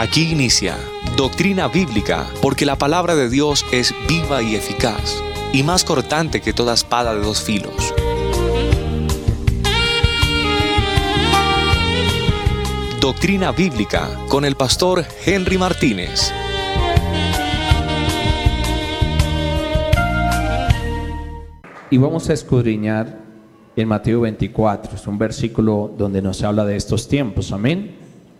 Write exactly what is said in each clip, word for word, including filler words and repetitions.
Aquí inicia Doctrina Bíblica, porque la palabra de Dios es viva y eficaz, y más cortante que toda espada de dos filos. Doctrina Bíblica con el pastor Henry Martínez. Y vamos a escudriñar en Mateo veinticuatro, es un versículo donde nos habla de estos tiempos, amén.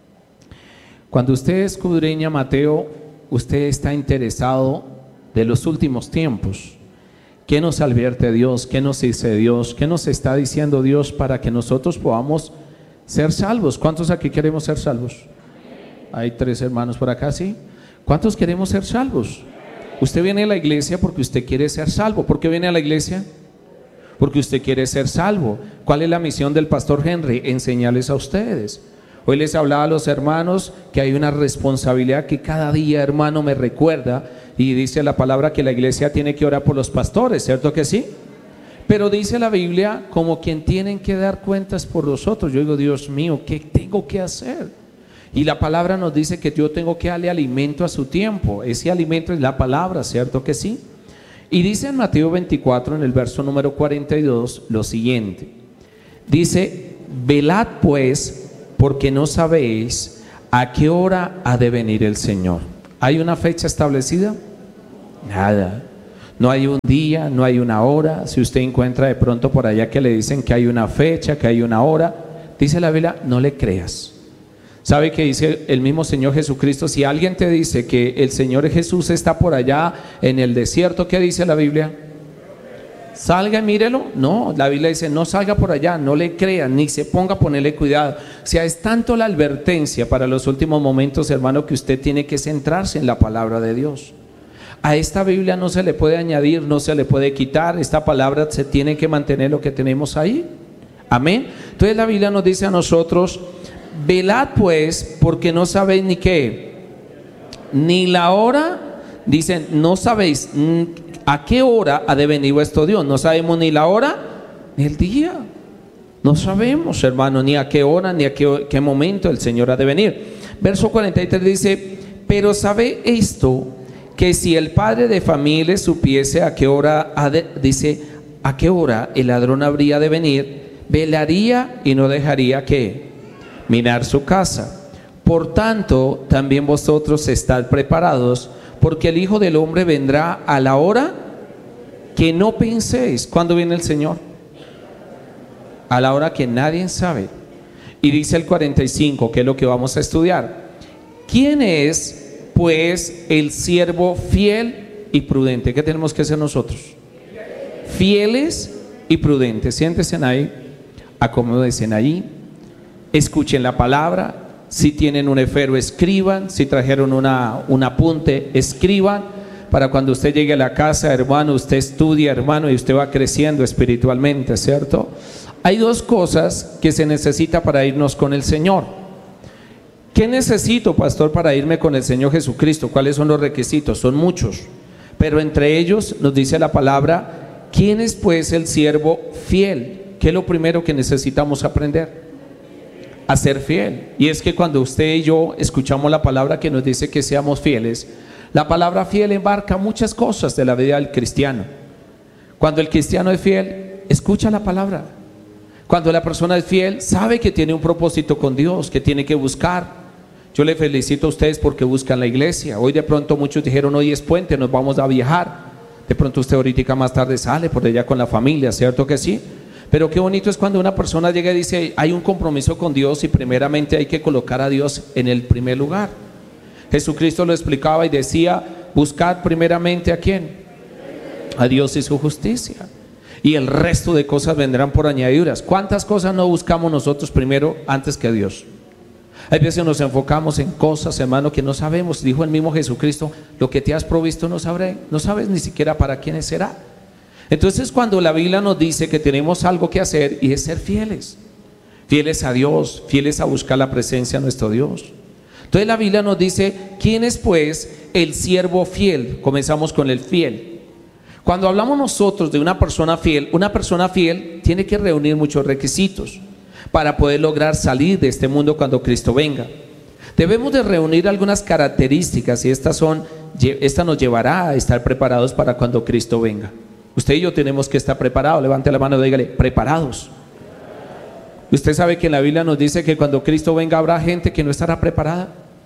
Cuando usted escudriña Mateo, usted está interesado de los últimos tiempos. ¿Qué nos advierte Dios? ¿Qué nos dice Dios? ¿Qué nos está diciendo Dios para que nosotros podamos ser salvos? ¿Cuántos aquí queremos ser salvos? Hay tres hermanos por acá, ¿sí? ¿Cuántos queremos ser salvos? Usted viene a la iglesia porque usted quiere ser salvo. ¿Por qué viene a la iglesia? Porque usted quiere ser salvo. ¿Cuál es la misión del pastor Henry? Enseñarles a ustedes. Hoy les hablaba a los hermanos que hay una responsabilidad que cada día, hermano, me recuerda, y dice la palabra que la iglesia tiene que orar por los pastores, ¿cierto que sí? Pero dice la Biblia como quien tienen que dar cuentas por los otros. Yo digo, Dios mío, ¿qué tengo que hacer? Y la palabra nos dice que yo tengo que darle alimento a su tiempo. Ese alimento es la palabra, ¿cierto que sí? Y dice en Mateo veinticuatro, en el verso número cuarenta y dos, lo siguiente. Dice, velad pues, porque no sabéis a qué hora ha de venir el Señor. ¿Hay una fecha establecida? Nada. No hay un día, no hay una hora. Si usted encuentra de pronto por allá que le dicen que hay una fecha, que hay una hora, dice la Biblia, no le creas. ¿Sabe qué dice el mismo Señor Jesucristo? Si alguien te dice que el Señor Jesús está por allá en el desierto, ¿qué dice la Biblia? Salga y mírelo. No, la Biblia dice no salga por allá, no le crean, ni se ponga a ponerle cuidado. O sea, es tanto la advertencia para los últimos momentos, hermano, que usted tiene que centrarse en la palabra de Dios. A esta Biblia no se le puede añadir, no se le puede quitar. Esta palabra se tiene que mantener lo que tenemos ahí. Amén. Entonces la Biblia nos dice a nosotros, velad pues, porque no sabéis ni qué, ni la hora. Dicen, no sabéis a qué hora ha de venir vuestro Dios. No sabemos ni la hora ni el día. No sabemos, hermano, ni a qué hora ni a qué, qué momento el Señor ha de venir. Verso cuarenta y tres dice, pero sabe esto, que si el padre de familia supiese a qué hora ha de, dice, a qué hora el ladrón habría de venir, velaría y no dejaría que minar su casa. Por tanto, también vosotros estad preparados, porque el Hijo del Hombre vendrá a la hora que no penséis. ¿Cuándo viene el Señor? A la hora que nadie sabe. Y dice el cuarenta y cinco, que es lo que vamos a estudiar. ¿Quién es pues el siervo fiel y prudente? ¿Qué tenemos que hacer nosotros? Fieles y prudentes. Siéntense ahí, acomódense ahí, escuchen la palabra. Si tienen un esfero, escriban. Si trajeron una, un apunte, escriban. Para cuando usted llegue a la casa, hermano, usted estudia, hermano, y usted va creciendo espiritualmente, ¿cierto? Hay dos cosas que se necesita para irnos con el Señor. ¿Qué necesito, pastor, para irme con el Señor Jesucristo? ¿Cuáles son los requisitos? Son muchos, pero entre ellos nos dice la palabra, ¿quién es pues el siervo fiel? ¿Qué es lo primero que necesitamos aprender? A ser fiel. Y es que cuando usted y yo escuchamos la palabra que nos dice que seamos fieles, la palabra fiel embarca muchas cosas de la vida del cristiano. Cuando el cristiano es fiel, escucha la palabra. Cuando la persona es fiel, sabe que tiene un propósito con Dios, que tiene que buscar. Yo le felicito a ustedes porque buscan la iglesia. Hoy de pronto muchos dijeron, hoy es puente, nos vamos a viajar. De pronto usted ahorita más tarde sale por allá con la familia, ¿cierto que sí? Pero qué bonito es cuando una persona llega y dice, hay un compromiso con Dios y primeramente hay que colocar a Dios en el primer lugar. Jesucristo lo explicaba y decía, buscad primeramente ¿a quién? A Dios y su justicia. Y el resto de cosas vendrán por añadiduras. ¿Cuántas cosas no buscamos nosotros primero antes que a Dios? Hay veces nos enfocamos en cosas, hermano, que no sabemos. Dijo el mismo Jesucristo, lo que te has provisto no sabré, no sabes ni siquiera para quiénes será. Entonces cuando la Biblia nos dice que tenemos algo que hacer y es ser fieles, fieles a Dios, fieles a buscar la presencia de nuestro Dios. Entonces la Biblia nos dice, ¿quién es pues el siervo fiel? Comenzamos con el fiel. Cuando hablamos nosotros de una persona fiel, una persona fiel tiene que reunir muchos requisitos para poder lograr salir de este mundo cuando Cristo venga. Debemos de reunir algunas características y estas son, esta nos llevará a estar preparados para cuando Cristo venga. Usted y yo tenemos que estar preparados. Levante la mano y dígale, preparados. Usted sabe que en la Biblia nos dice que cuando Cristo venga habrá gente que no estará preparada.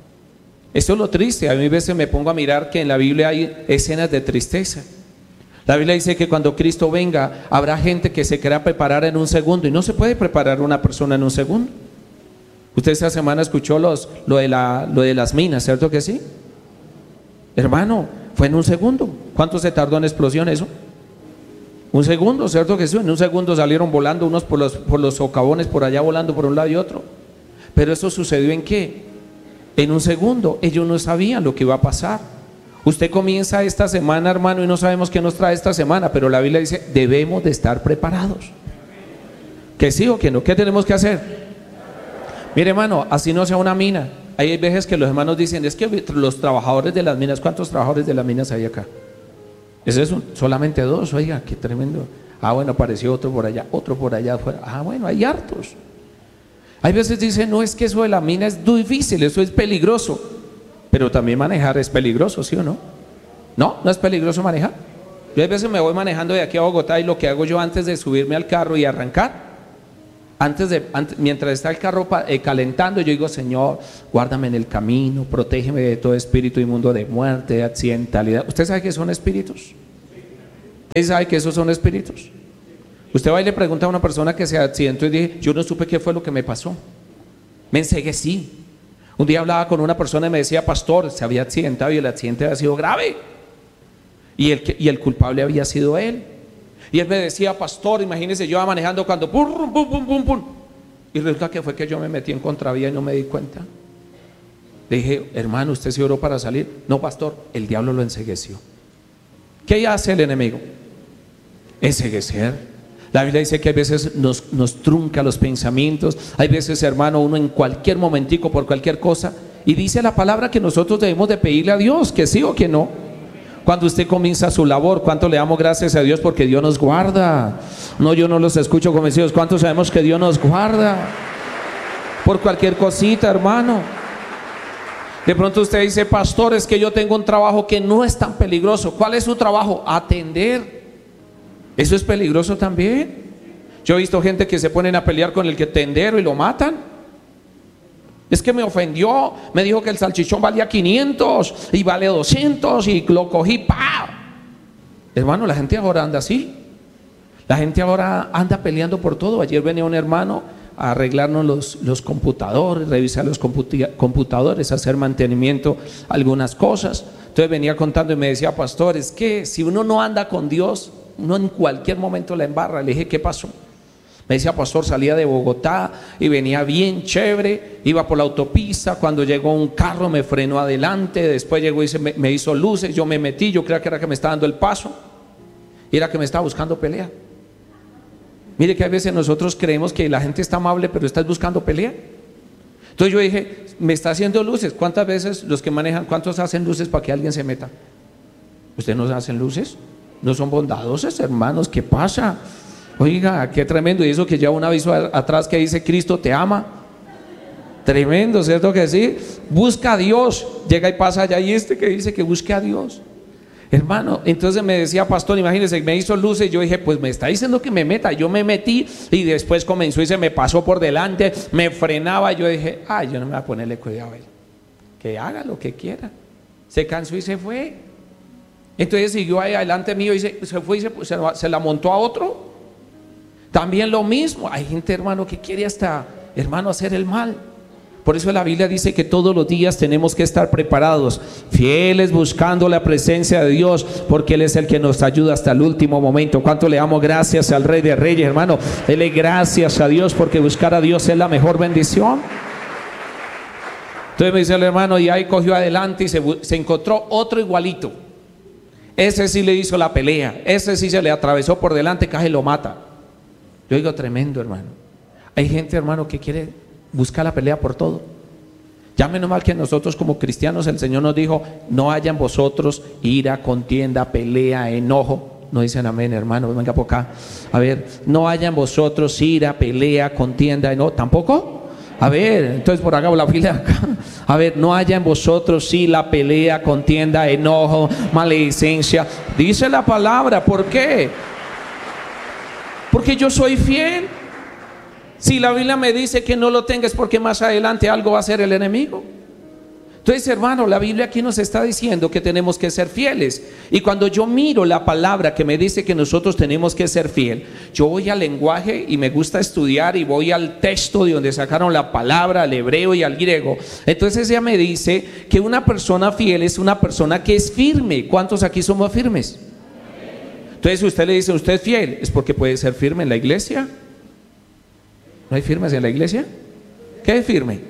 Eso es lo triste. A mí a veces me pongo a mirar que en la Biblia hay escenas de tristeza. La Biblia dice que cuando Cristo venga habrá gente que se quiera preparar en un segundo, y no se puede preparar una persona en un segundo. Usted esta semana escuchó los, lo, de la, lo de las minas, ¿cierto que sí? Hermano, fue en un segundo. ¿Cuánto se tardó en explosión eso? Un segundo, ¿cierto que sí? En un segundo salieron volando unos por los, por los socavones, por allá volando por un lado y otro. Pero eso sucedió ¿en qué? En un segundo. Ellos no sabían lo que iba a pasar. Usted comienza esta semana, hermano, y no sabemos qué nos trae esta semana, pero la Biblia dice, debemos de estar preparados. ¿Que sí o que no? ¿Qué tenemos que hacer? Mire, hermano, así no sea una mina. Hay veces que los hermanos dicen, es que los trabajadores de las minas, ¿cuántos trabajadores de las minas hay acá? ¿Es eso? Solamente dos, oiga, qué tremendo. Ah, bueno, apareció otro por allá, otro por allá afuera. Ah, bueno, hay hartos. Hay veces dicen, no, es que eso de la mina es difícil, eso es peligroso. Pero también manejar es peligroso, ¿sí o no? No, no es peligroso manejar. Yo a veces me voy manejando de aquí a Bogotá y lo que hago yo antes de subirme al carro y arrancar, antes de, antes, mientras está el carro eh, calentando, yo digo, Señor, guárdame en el camino, protégeme de todo espíritu inmundo, de muerte, de accidentalidad. ¿Usted sabe qué son espíritus? ¿Usted sabe que esos son espíritus? Usted va y le pregunta a una persona que se accidentó y dije, yo no supe qué fue lo que me pasó, me enceguecí. Un día hablaba con una persona y me decía, pastor, se había accidentado y el accidente había sido grave y el, y el culpable había sido él. Y él me decía, pastor, imagínese, yo iba manejando cuando pum, pum, pum, pum, pum, y resulta que fue que yo me metí en contravía y no me di cuenta. Le dije, hermano, ¿usted se oró para salir? No, pastor, el diablo lo encegueció. ¿Qué hace el enemigo? Enceguecer. La Biblia dice que hay veces nos, nos trunca los pensamientos. Hay veces, hermano, uno en cualquier momentico, por cualquier cosa, y dice la palabra que nosotros debemos de pedirle a Dios, que sí o que no. Cuando usted comienza su labor, ¿cuánto le damos gracias a Dios? Porque Dios nos guarda. No, yo no los escucho convencidos. ¿Cuántos sabemos que Dios nos guarda? Por cualquier cosita, hermano. De pronto usted dice, pastor, es que yo tengo un trabajo que no es tan peligroso. ¿Cuál es su trabajo? Atender. Eso es peligroso también. Yo he visto gente que se ponen a pelear con el que tendero y lo matan. Es que me ofendió, me dijo que el salchichón valía quinientos y vale doscientos y lo cogí, ¡pah! Hermano, la gente ahora anda así. La gente ahora anda peleando por todo. Ayer venía un hermano a arreglarnos los, los computadores, revisar los computadores, hacer mantenimiento, algunas cosas. Entonces venía contando y me decía, pastor, es que si uno no anda con Dios, uno en cualquier momento la embarra. Le dije, ¿qué pasó? Me decía, pastor, salía de Bogotá y venía bien chévere, iba por la autopista, cuando llegó un carro me frenó adelante, después llegó y se me, me hizo luces, yo me metí, yo creía que era que me estaba dando el paso, y era que me estaba buscando pelea. Mire que a veces nosotros creemos que la gente está amable, pero está buscando pelea. Entonces yo dije, me está haciendo luces. ¿Cuántas veces los que manejan, cuántos hacen luces para que alguien se meta? ¿Ustedes no hacen luces? ¿No son bondadosos, hermanos? ¿Qué pasa? Oiga, qué tremendo. Y eso que lleva un aviso atrás que dice, Cristo te ama. Tremendo, ¿cierto que sí? Busca a Dios. Llega y pasa allá y este que dice que busque a Dios. Hermano, entonces me decía, pastor, imagínese, me hizo luces. Yo dije, pues me está diciendo que me meta. Yo me metí y después comenzó y se me pasó por delante, me frenaba. Yo dije, ay, yo no me voy a ponerle cuidado a él, que haga lo que quiera. Se cansó y se fue. Entonces siguió ahí adelante mío y se, se fue y se, se, se la montó a otro. También lo mismo. Hay gente, hermano, que quiere hasta, hermano, hacer el mal. Por eso la Biblia dice que todos los días tenemos que estar preparados, fieles, buscando la presencia de Dios, porque Él es el que nos ayuda hasta el último momento. ¿Cuánto le damos gracias al Rey de Reyes, hermano? Dele gracias a Dios, porque buscar a Dios es la mejor bendición. Entonces me dice el hermano, y ahí cogió adelante y se, se encontró otro igualito. Ese sí le hizo la pelea, ese sí se le atravesó por delante, casi lo mata. Yo digo, tremendo, hermano. Hay gente, hermano, que quiere buscar la pelea por todo. Ya menos mal que nosotros como cristianos el Señor nos dijo, no haya en vosotros ira, contienda, pelea, enojo. No dicen amén, hermano, venga por acá. A ver, no haya en vosotros ira, pelea, contienda, enojo. ¿Tampoco? A ver, entonces por acá, la fila de acá. A ver, no haya en vosotros sí la pelea, contienda, enojo, maledicencia. Dice la palabra, ¿por qué? Porque yo soy fiel. Si la Biblia me dice que no lo tengas porque más adelante algo va a hacer el enemigo. Entonces, hermano, la Biblia aquí nos está diciendo que tenemos que ser fieles. Y cuando yo miro la palabra que me dice que nosotros tenemos que ser fiel, yo voy al lenguaje y me gusta estudiar y voy al texto de donde sacaron la palabra, al hebreo y al griego. Entonces ella me dice que una persona fiel es una persona que es firme. ¿Cuántos aquí somos firmes? Entonces, si usted le dice, usted es fiel, es porque puede ser firme en la iglesia. ¿No hay firmes en la iglesia? ¿Qué es firme?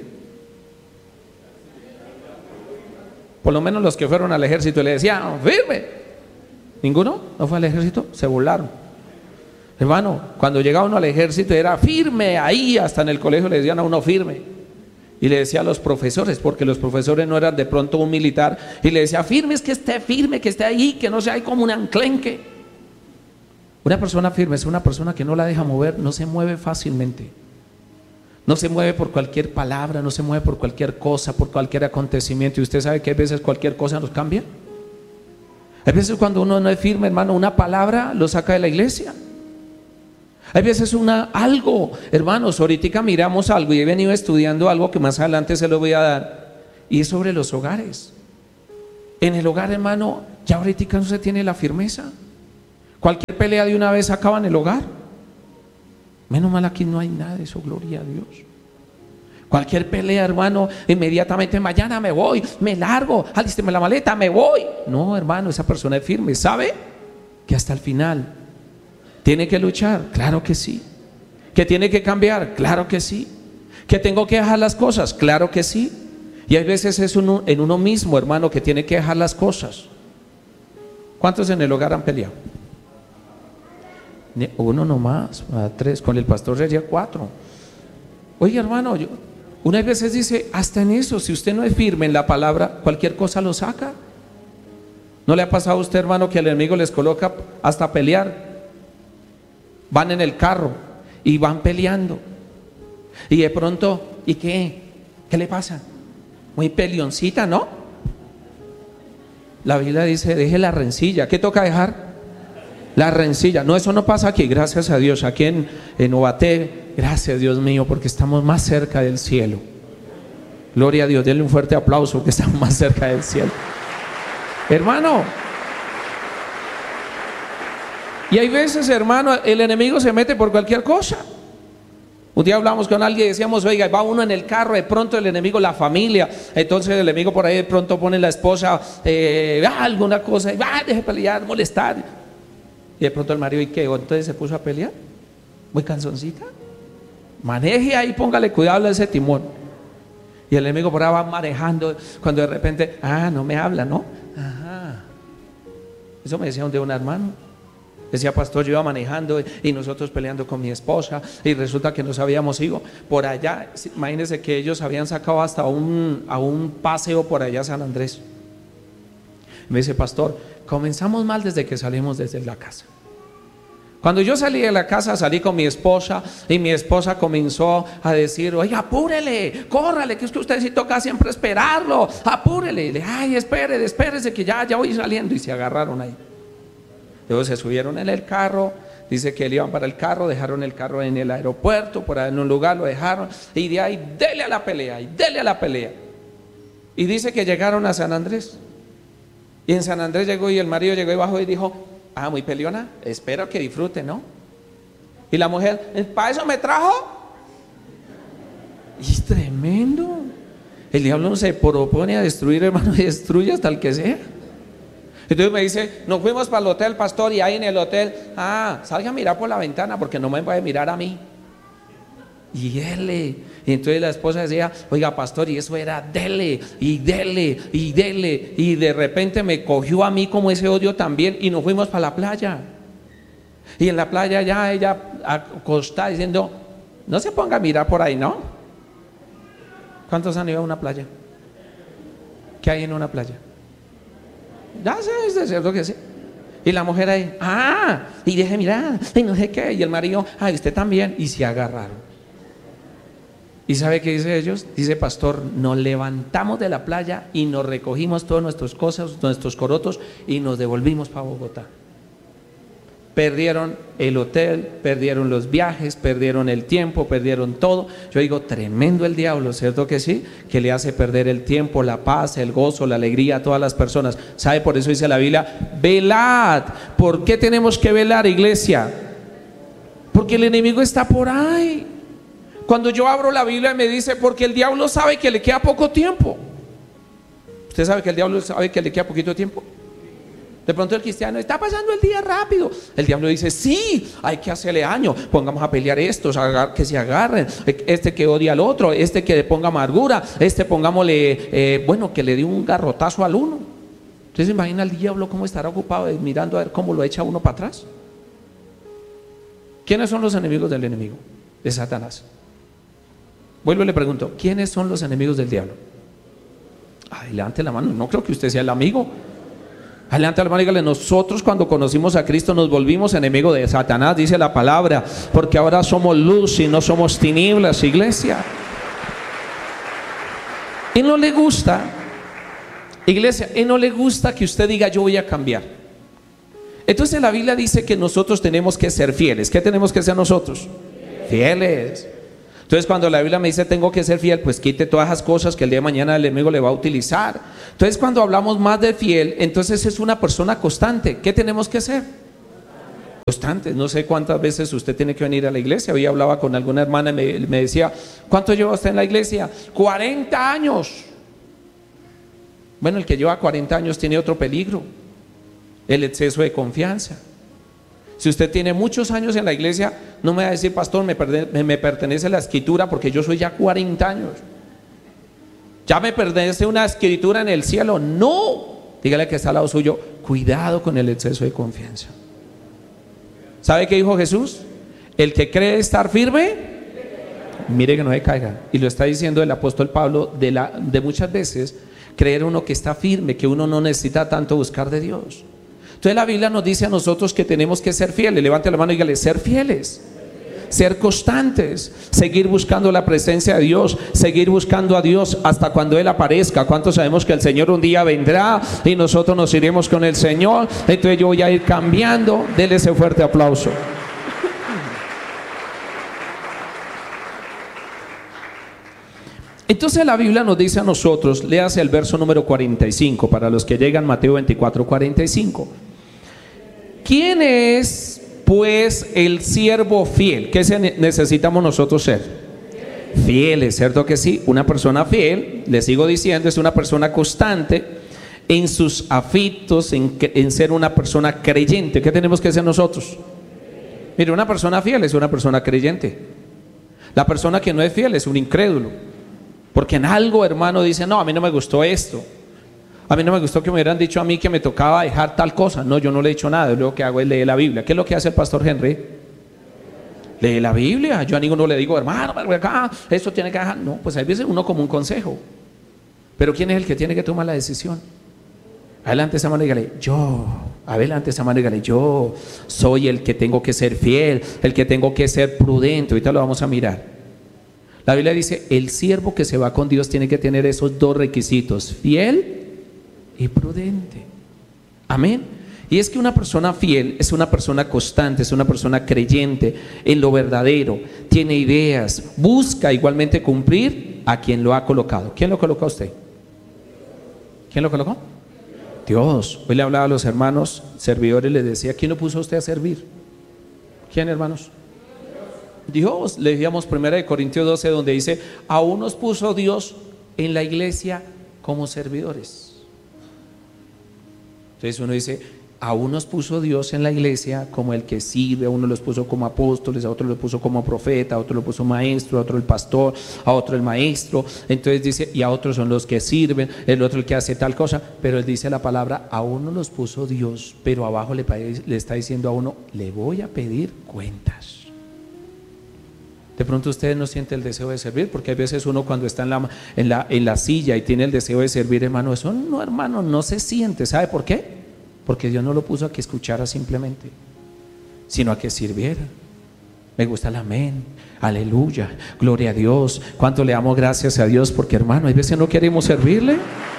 Por lo menos los que fueron al ejército le decían, firme. ¿Ninguno? ¿No fue al ejército? Se burlaron. Hermano, cuando llegaba uno al ejército era firme, ahí hasta en el colegio le decían a uno firme. Y le decía a los profesores, porque los profesores no eran de pronto un militar, y le decía, firme es que esté firme, que esté ahí, que no sea ahí como un anclenque. Una persona firme es una persona que no la deja mover, no se mueve fácilmente. No se mueve por cualquier palabra, no se mueve por cualquier cosa, por cualquier acontecimiento. Y usted sabe que a veces cualquier cosa nos cambia. Hay veces cuando uno no es firme, hermano, una palabra lo saca de la iglesia. Hay veces una, algo, hermanos, ahorita miramos algo y he venido estudiando algo que más adelante se lo voy a dar. Y es sobre los hogares. En el hogar, hermano, ya ahorita no se tiene la firmeza. Cualquier pelea de una vez acaba en el hogar. Menos mal aquí no hay nada de eso, gloria a Dios. Cualquier pelea, hermano, inmediatamente mañana me voy, me largo, alísteme la maleta, me voy. No, hermano, esa persona es firme, ¿sabe? Que hasta el final tiene que luchar, claro que sí. Que tiene que cambiar, claro que sí. Que tengo que dejar las cosas, claro que sí. Y hay veces es uno, en uno mismo, hermano, que tiene que dejar las cosas. ¿Cuántos en el hogar han peleado? Uno nomás, a tres, con el pastor sería cuatro. Oye, hermano, yo, una veces dice, hasta en eso, si usted no es firme en la palabra, cualquier cosa lo saca. ¿No le ha pasado a usted, hermano, que el enemigo les coloca hasta pelear? Van en el carro y van peleando. Y de pronto, ¿y qué? ¿Qué le pasa? Muy peleoncita, ¿no? La Biblia dice, deje la rencilla. ¿Qué toca dejar? La rencilla. No, eso no pasa aquí, gracias a Dios. Aquí en, en Ovaté, gracias Dios mío, porque estamos más cerca del cielo. Gloria a Dios, denle un fuerte aplauso que estamos más cerca del cielo. Hermano, y hay veces, hermano, el enemigo se mete por cualquier cosa. Un día hablamos con alguien y decíamos, oiga, va uno en el carro, de pronto el enemigo, la familia, entonces el enemigo por ahí de pronto pone la esposa eh, alguna cosa, y va, deje pelear, molestar. Y de pronto el marido, ¿y qué? Entonces se puso a pelear, muy canzoncita. Maneje ahí, póngale cuidado a ese timón. Y el enemigo por ahí va manejando, cuando de repente, ah, no me habla, ¿no? Ajá. Eso me decía un día un hermano. Decía, pastor, yo iba manejando y nosotros peleando con mi esposa y resulta que nos habíamos ido por allá. Imagínense que ellos habían sacado hasta un, a un paseo por allá a San Andrés. Me dice, pastor, comenzamos mal desde que salimos desde la casa. Cuando yo salí de la casa, salí con mi esposa y mi esposa comenzó a decir, oiga, apúrele, córrale, que es que usted sí toca siempre esperarlo, apúrele. Y le, ay, espere, espérese que ya, ya voy saliendo. Y se agarraron ahí. Luego se subieron en el carro, dice que iban para el carro, dejaron el carro en el aeropuerto, por ahí en un lugar lo dejaron, y de ahí dele a la pelea, y dele a la pelea. Y dice que llegaron a San Andrés, y en San Andrés llegó y el marido llegó y bajó y dijo, ah, muy peleona, espero que disfrute, ¿no? Y la mujer, ¿para eso me trajo? Y es tremendo. El diablo no se propone a destruir, hermano, y destruye hasta el que sea. Entonces me dice, nos fuimos para el hotel, pastor, y ahí en el hotel, ah, salga a mirar por la ventana porque no me puede mirar a mí. Y dele. Y entonces la esposa decía, oiga, pastor, y eso era dele, y dele, y dele. Y de repente me cogió a mí como ese odio también, y nos fuimos para la playa. Y en la playa ya ella acostada diciendo, no se ponga a mirar por ahí, ¿no? ¿Cuántos han ido a una playa? ¿Qué hay en una playa? Ya sé, es cierto que sí. Y la mujer ahí, ah, y deje mirar, y no sé qué. Y el marido, ah, usted también. Y se agarraron. ¿Y sabe qué dice ellos? Dice, pastor, nos levantamos de la playa y nos recogimos todas nuestras cosas, nuestros corotos, y nos devolvimos para Bogotá. Perdieron el hotel, perdieron los viajes, perdieron el tiempo, perdieron todo. Yo digo, tremendo el diablo, ¿cierto que sí? Que le hace perder el tiempo, la paz, el gozo, la alegría a todas las personas. ¿Sabe? Por eso dice la Biblia, velad. ¿Por qué tenemos que velar, iglesia? Porque el enemigo está por ahí. Cuando yo abro la Biblia me dice, porque el diablo sabe que le queda poco tiempo. ¿Usted sabe que el diablo sabe que le queda poquito tiempo? De pronto el cristiano, está pasando el día rápido. El diablo dice, sí, hay que hacerle daño, pongamos a pelear estos, que se agarren, este que odia al otro, este que le ponga amargura, este pongámosle, eh, bueno, que le dé un garrotazo al uno. Entonces imagina el diablo cómo estará ocupado mirando a ver cómo lo echa uno para atrás. ¿Quiénes son los enemigos del enemigo? De Satanás. Vuelvo y le pregunto, ¿quiénes son los enemigos del diablo? Ay, levante la mano, no creo que usted sea el amigo. Adelante, hermano, dígale, nosotros cuando conocimos a Cristo nos volvimos enemigos de Satanás, dice la palabra, porque ahora somos luz y no somos tinieblas, iglesia. Y no le gusta, iglesia, y no le gusta que usted diga, yo voy a cambiar. Entonces la Biblia dice que nosotros tenemos que ser fieles. ¿Qué tenemos que ser nosotros? Fieles. Entonces cuando la Biblia me dice tengo que ser fiel, pues quite todas esas cosas que el día de mañana el enemigo le va a utilizar. Entonces cuando hablamos más de fiel, entonces es una persona constante. ¿Qué tenemos que ser? Constantes. No sé cuántas veces usted tiene que venir a la iglesia. Hoy hablaba con alguna hermana y me, me decía, ¿cuánto lleva usted en la iglesia? cuarenta años. Bueno, el que lleva cuarenta años tiene otro peligro, el exceso de confianza. Si usted tiene muchos años en la iglesia, no me va a decir, pastor, me, me, me pertenece la escritura porque yo soy ya cuarenta años. Ya me pertenece una escritura en el cielo. No, dígale que está al lado suyo, cuidado con el exceso de confianza. ¿Sabe qué dijo Jesús? El que cree estar firme, mire que no se caiga. Y lo está diciendo el apóstol Pablo de, la, de muchas veces, creer uno que está firme, que uno no necesita tanto buscar de Dios. Entonces la Biblia nos dice a nosotros que tenemos que ser fieles. Levante la mano y dígale, ser fieles, ser constantes, seguir buscando la presencia de Dios, seguir buscando a Dios hasta cuando Él aparezca. ¿Cuántos sabemos que el Señor un día vendrá y nosotros nos iremos con el Señor? Entonces yo voy a ir cambiando. Dele ese fuerte aplauso. Entonces la Biblia nos dice a nosotros, léase el verso número cuarenta y cinco, para los que llegan, Mateo veinticuatro, cuarenta y cinco. ¿Quién es pues el siervo fiel? ¿Qué necesitamos nosotros ser? Fieles, ¿cierto que sí? Una persona fiel, le sigo diciendo, es una persona constante en sus afectos, en, en ser una persona creyente. ¿Qué tenemos que ser nosotros? Mire, una persona fiel es una persona creyente. La persona que no es fiel es un incrédulo. Porque en algo, hermano, dice, no, a mí no me gustó esto. A mí no me gustó que me hubieran dicho a mí que me tocaba dejar tal cosa. No, yo no le he dicho nada. Yo lo que hago es leer la Biblia. ¿Qué es lo que hace el pastor Henry? Lee la Biblia. Yo a ninguno le digo, hermano, acá, esto tiene que dejar. No, pues hay veces uno como un consejo. Pero ¿quién es el que tiene que tomar la decisión? Adelante esa mano y dígale, yo. Adelante esa mano y dígale, yo soy el que tengo que ser fiel, el que tengo que ser prudente. Ahorita lo vamos a mirar. La Biblia dice, el siervo que se va con Dios tiene que tener esos dos requisitos, fiel y prudente. Amén. Y es que una persona fiel es una persona constante, es una persona creyente en lo verdadero, tiene ideas, busca igualmente cumplir a quien lo ha colocado. ¿Quién lo colocó a usted? ¿Quién lo colocó? Dios. Hoy le hablaba a los hermanos servidores, les decía, ¿quién lo puso a usted a servir? ¿Quién, hermanos? Dios. Le decíamos primera de Corintios doce, donde dice, aún nos puso Dios en la iglesia como servidores. Entonces uno dice, aún nos puso Dios en la iglesia como el que sirve, a uno los puso como apóstoles, a otro los puso como profeta, a otro lo puso maestro, a otro el pastor, a otro el maestro. Entonces dice, y a otros son los que sirven, el otro el que hace tal cosa. Pero él dice la palabra, a uno los puso Dios, pero abajo le, le está diciendo a uno, le voy a pedir cuentas. De pronto ustedes no sienten el deseo de servir, porque hay veces uno cuando está en la, en la, en la silla y tiene el deseo de servir, hermano, eso no, hermano, no se siente. ¿Sabe por qué? Porque Dios no lo puso a que escuchara simplemente, sino a que sirviera. Me gusta el amén, aleluya, gloria a Dios. ¿Cuánto le damos gracias a Dios? Porque hermano, hay veces no queremos servirle.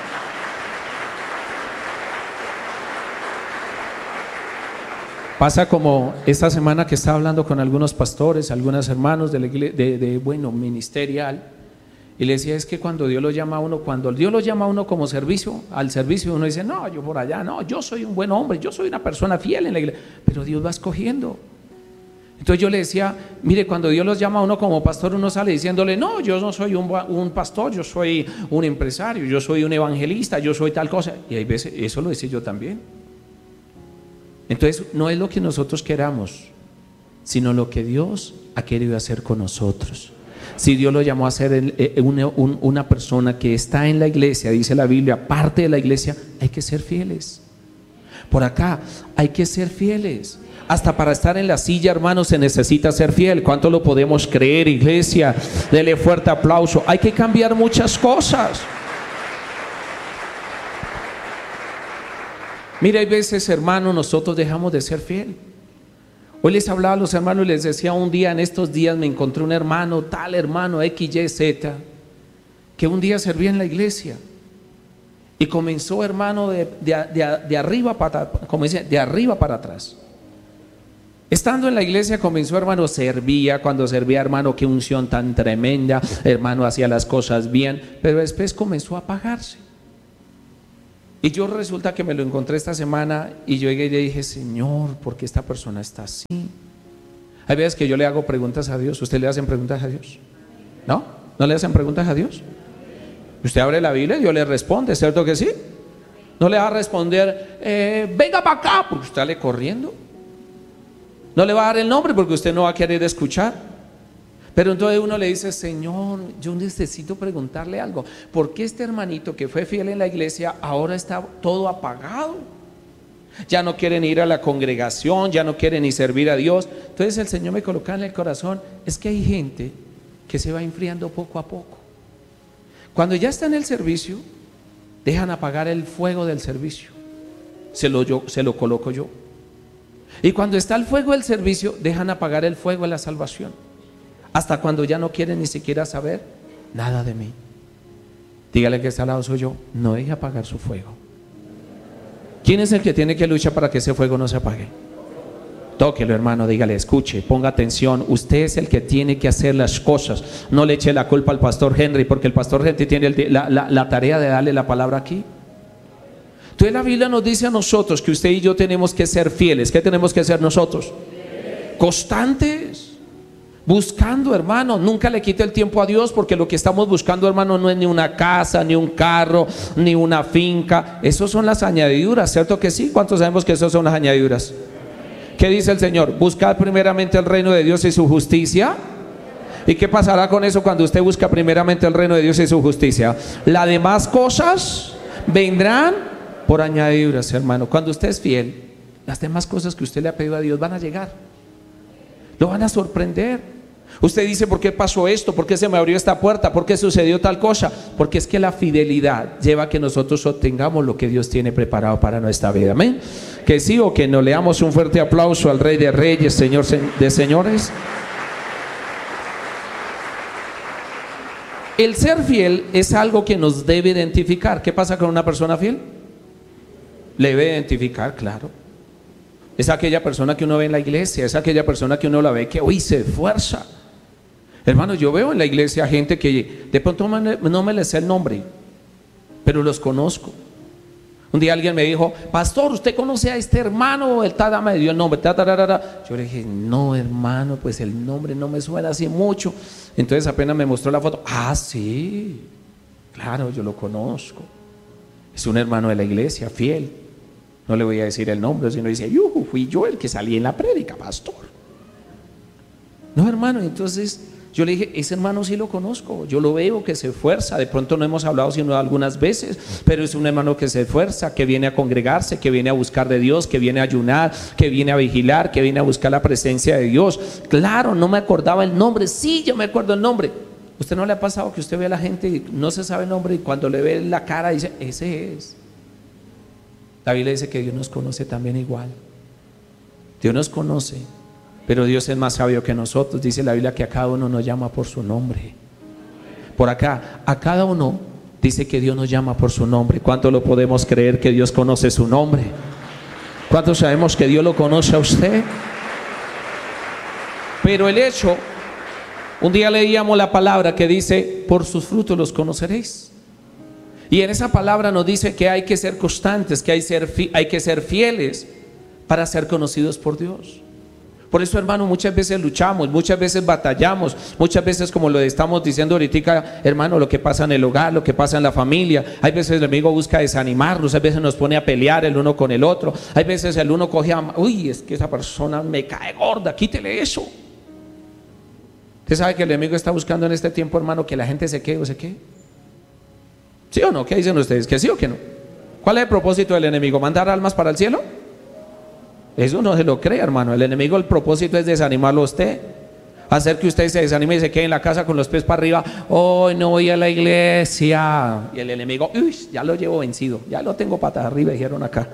Pasa como esta semana que estaba hablando con algunos pastores, algunos hermanos de, la iglesia, de, de bueno, ministerial, y le decía, es que cuando Dios lo llama a uno, cuando Dios lo llama a uno como servicio, al servicio uno dice, no, yo por allá, no, yo soy un buen hombre, yo soy una persona fiel en la iglesia, pero Dios va escogiendo. Entonces yo le decía, mire, cuando Dios los llama a uno como pastor, uno sale diciéndole, no, yo no soy un, un pastor, yo soy un empresario, yo soy un evangelista, yo soy tal cosa, y hay veces, eso lo decía yo también. Entonces no es lo que nosotros queramos, sino lo que Dios ha querido hacer con nosotros. Si Dios lo llamó a ser el, eh, una, un, una persona que está en la iglesia, dice la Biblia, parte de la iglesia, hay que ser fieles. Por acá hay que ser fieles. Hasta para estar en la silla, hermano, se necesita ser fiel. ¿Cuánto lo podemos creer, iglesia? Dele fuerte aplauso. Hay que cambiar muchas cosas. Mira, hay veces, hermano, nosotros dejamos de ser fiel. Hoy les hablaba a los hermanos y les decía, un día, en estos días me encontré un hermano, tal hermano X Y Z, que un día servía en la iglesia y comenzó, hermano, de, de, de, de arriba para, como dice, de arriba para atrás. Estando en la iglesia comenzó, hermano, servía, cuando servía, hermano, qué unción tan tremenda, hermano, hacía las cosas bien, pero después comenzó a apagarse. Y yo resulta que me lo encontré esta semana y yo llegué y le dije, Señor, ¿por qué esta persona está así? Hay veces que yo le hago preguntas a Dios. ¿Usted le hacen preguntas a Dios? ¿No? ¿No le hacen preguntas a Dios? Usted abre la Biblia y Dios le responde, ¿cierto que sí? No le va a responder, eh, venga para acá, porque usted sale corriendo. No le va a dar el nombre porque usted no va a querer escuchar. Pero entonces uno le dice, Señor, yo necesito preguntarle algo. ¿Por qué este hermanito que fue fiel en la iglesia ahora está todo apagado? Ya no quiere ni ir a la congregación, ya no quiere ni servir a Dios. Entonces el Señor me coloca en el corazón, es que hay gente que se va enfriando poco a poco. Cuando ya está en el servicio, dejan apagar el fuego del servicio. Se lo, yo, se lo coloco yo. Y cuando está el fuego del servicio, dejan apagar el fuego de la salvación. Hasta cuando ya no quieren ni siquiera saber nada de mí. Dígale que está al lado suyo, no deje apagar su fuego. ¿Quién es el que tiene que luchar para que ese fuego no se apague? Tóquelo, hermano, dígale, escuche, ponga atención. Usted es el que tiene que hacer las cosas. No le eche la culpa al pastor Henry, porque el pastor Henry tiene el, la, la, la tarea de darle la palabra aquí. Entonces la Biblia nos dice a nosotros que usted y yo tenemos que ser fieles. ¿Qué tenemos que ser nosotros? Constantes. Buscando, hermano, nunca le quite el tiempo a Dios, porque lo que estamos buscando, hermano, no es ni una casa, ni un carro, ni una finca. Esas son las añadiduras, ¿cierto que sí? ¿Cuántos sabemos que esas son las añadiduras? ¿Qué dice el Señor? Buscad primeramente el reino de Dios y su justicia. ¿Y qué pasará con eso cuando usted busca primeramente el reino de Dios y su justicia? Las demás cosas vendrán por añadiduras, hermano. Cuando usted es fiel, las demás cosas que usted le ha pedido a Dios van a llegar. Lo van a sorprender. Usted dice, ¿por qué pasó esto? ¿Por qué se me abrió esta puerta? ¿Por qué sucedió tal cosa? Porque es que la fidelidad lleva a que nosotros obtengamos lo que Dios tiene preparado para nuestra vida. Amén. Que sí o que no. Le damos un fuerte aplauso al Rey de Reyes, Señor de Señores. El ser fiel es algo que nos debe identificar. ¿Qué pasa con una persona fiel? Le debe identificar, claro. Es aquella persona que uno ve en la iglesia, es aquella persona que uno la ve que hoy se esfuerza. Hermano, yo veo en la iglesia gente que de pronto no me les sé el nombre, pero los conozco. Un día alguien me dijo, pastor, ¿usted conoce a este hermano? El tada me dio el nombre. Ta, ta, ta, ta, ta. Yo le dije, no, hermano, pues el nombre no me suena así mucho. Entonces apenas me mostró la foto. Ah, sí, claro, yo lo conozco. Es un hermano de la iglesia, fiel. No le voy a decir el nombre, sino dice, yuhu, fui yo el que salí en la prédica, pastor. No, hermano, entonces yo le dije, ese hermano sí lo conozco, yo lo veo que se esfuerza. De pronto no hemos hablado sino algunas veces, pero es un hermano que se esfuerza, que viene a congregarse, que viene a buscar de Dios, que viene a ayunar, que viene a vigilar, que viene a buscar la presencia de Dios. Claro, no me acordaba el nombre. Sí, yo me acuerdo el nombre. ¿Usted no le ha pasado que usted ve a la gente y no se sabe el nombre, y cuando le ve la cara dice, ese es? La Biblia dice que Dios nos conoce también igual. Dios nos conoce Pero Dios es más sabio que nosotros. Dice la Biblia que a cada uno nos llama por su nombre. Por acá, a cada uno dice que Dios nos llama por su nombre. ¿Cuánto lo podemos creer que Dios conoce su nombre? ¿Cuántos sabemos que Dios lo conoce a usted? Pero el hecho, un día leíamos la palabra que dice, por sus frutos los conoceréis. Y en esa palabra nos dice que hay que ser constantes, que hay, ser, hay que ser fieles para ser conocidos por Dios. Por eso, hermano, muchas veces luchamos, muchas veces batallamos, muchas veces, como lo estamos diciendo ahorita, hermano, lo que pasa en el hogar, lo que pasa en la familia. Hay veces el enemigo busca desanimarnos, hay veces nos pone a pelear el uno con el otro. Hay veces el uno coge a, uy, es que esa persona me cae gorda, quítele eso. Usted sabe que el enemigo está buscando en este tiempo, hermano, que la gente se quede o se quede. ¿Sí o no? ¿Qué dicen ustedes? ¿Que sí o que no? ¿Cuál es el propósito del enemigo? ¿Mandar almas para el cielo? Eso no se lo cree, hermano. El enemigo, el propósito es desanimarlo a usted, hacer que usted se desanime y se quede en la casa con los pies para arriba. Hoy no voy a la iglesia. Y el enemigo, uy, ya lo llevo vencido, ya lo tengo patas arriba, dijeron acá.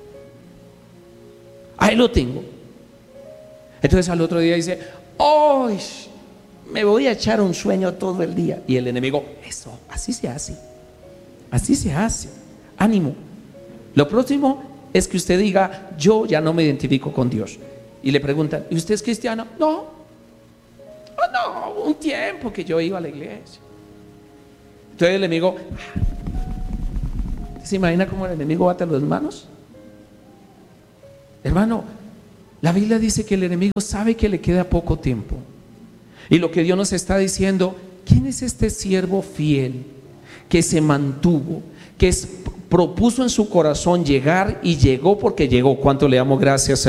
Ahí lo tengo. Entonces al otro día dice, hoy me voy a echar un sueño todo el día. Y el enemigo, eso, así se hace. Así se hace. Ánimo. Lo próximo es que usted diga, yo ya no me identifico con Dios. Y le preguntan, ¿y usted es cristiano? No. Oh, no, un tiempo que yo iba a la iglesia. Entonces el enemigo, ¿se imagina cómo el enemigo bate las manos? Hermano, la Biblia dice que el enemigo sabe que le queda poco tiempo. Y lo que Dios nos está diciendo, ¿quién es este siervo fiel que se mantuvo, que es, propuso en su corazón llegar y llegó porque llegó? ¿Cuánto le damos gracias a